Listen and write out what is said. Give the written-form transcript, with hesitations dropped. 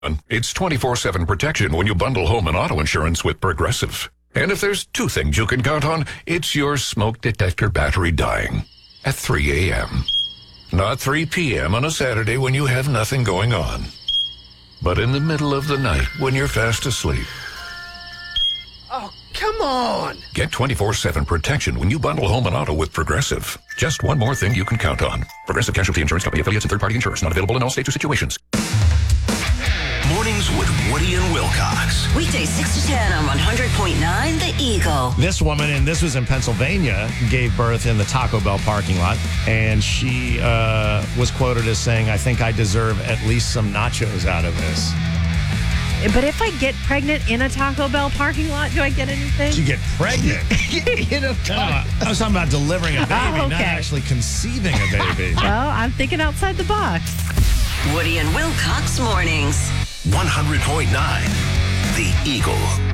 It's 24/7 protection when you bundle home and auto insurance with Progressive. And if there's two things you can count on, it's your smoke detector battery dying at 3 a.m. Not 3 p.m. on a Saturday when you have nothing going on, but in the middle of the night when you're fast asleep. Oh, come on! Get 24/7 protection when you bundle home and auto with Progressive. Just one more thing you can count on. Progressive Casualty Insurance Company, affiliates, and third-party insurers. Not available in all states or situations. Mornings with Woody and Wilcox. Weekdays 6 to 10 on 100.9 The Eagle. This woman, and this was in Pennsylvania, gave birth in the Taco Bell parking lot. And she was quoted as saying, "I think I deserve at least some nachos out of this." But if I get pregnant in a Taco Bell parking lot, do I get anything? You get pregnant? I was talking about delivering a baby, okay. not actually conceiving a baby. Well, I'm thinking outside the box. Woody and Wilcox mornings. 100.9 The Eagle.